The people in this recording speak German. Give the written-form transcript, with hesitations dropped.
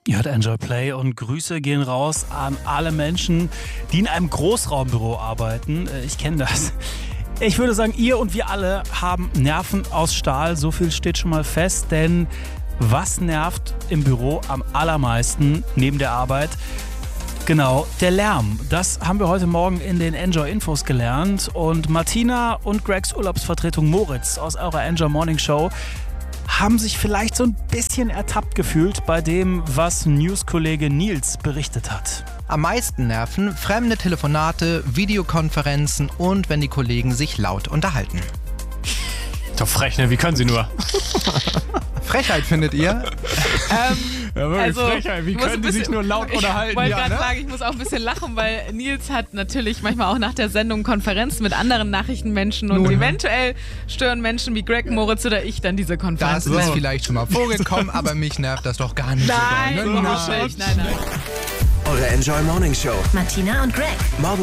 Ihr hört Enjoy Play und Grüße gehen raus an alle Menschen, die in einem Großraumbüro arbeiten. Ich kenne das. Ich würde sagen, ihr und wir alle haben Nerven aus Stahl. So viel steht schon mal fest, denn was nervt im Büro am allermeisten neben der Arbeit? Genau, der Lärm. Das haben wir heute Morgen in den Enjoy-Infos gelernt. Und Martina und Gregs Urlaubsvertretung Moritz aus eurer Enjoy Morning Show haben sich vielleicht so ein bisschen ertappt gefühlt bei dem, was News-Kollege Nils berichtet hat. Am meisten nerven fremde Telefonate, Videokonferenzen und wenn die Kollegen sich laut unterhalten. Doch frech, ne? Wie können sie nur? Frechheit, findet ihr? Ja, wirklich Frechheit. Wie können die sich nur laut unterhalten? Ich wollte gerade sagen, ich muss auch ein bisschen lachen, weil Nils hat natürlich manchmal auch nach der Sendung Konferenzen mit anderen Nachrichtenmenschen und eventuell stören Menschen wie Greg, Moritz oder ich dann diese Konferenz. Das ist vielleicht schon mal vorgekommen, aber mich nervt das doch gar nicht. Nein, so doll, ne? nein. Eure Enjoy Morning Show. Martina und Greg. Morgen